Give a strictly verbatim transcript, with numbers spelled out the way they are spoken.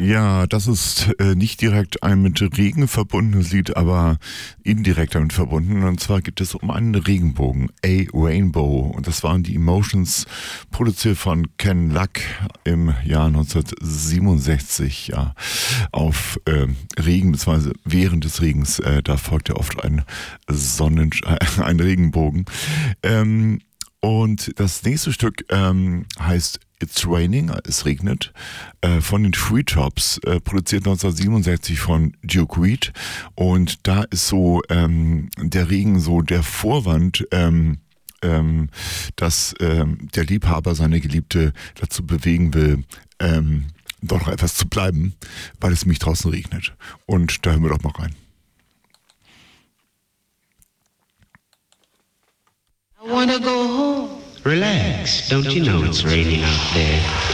Ja, das ist äh, nicht direkt ein mit Regen verbundenes Lied, aber indirekt damit verbunden. Und zwar geht es um einen Regenbogen, A Rainbow. Und das waren die Emotions, produziert von Ken Luck im Jahr neunzehnhundertsiebenundsechzig. Ja, auf äh, Regen, beziehungsweise während des Regens, äh, da folgt ja oft ein Sonnen, ein Regenbogen. Ähm, und das nächste Stück ähm, heißt It's Raining, es regnet, äh, von den Treetops, äh, produziert neunzehnhundertsiebenundsechzig von Duke Reed. Und da ist so ähm, der Regen so der Vorwand, ähm, ähm, dass ähm, der Liebhaber seine Geliebte dazu bewegen will, ähm, doch noch etwas zu bleiben, weil es nämlich draußen regnet. Und da hören wir doch mal rein. I wanna go home. Relax, don't you know it's raining out there?